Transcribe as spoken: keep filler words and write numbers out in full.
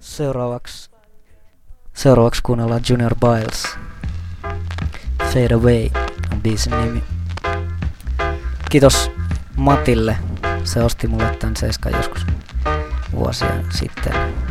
Seuraavaksi, seuraavaksi kuunnellaan Junior Byles. Fade Away on biisin nimi. Kiitos Matille. Se osti mulle tän seiskan joskus vuosia sitten.